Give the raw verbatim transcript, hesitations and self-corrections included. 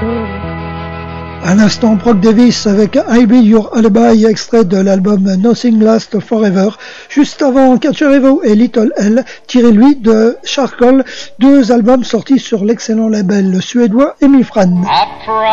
À l'instant, Brock Davis avec I'll Be Your Alibi, extrait de l'album Nothing Lasts Forever. Juste avant, Catcher Evo et Little L, tiré lui de Charcoal, deux albums sortis sur l'excellent label suédois Emifran.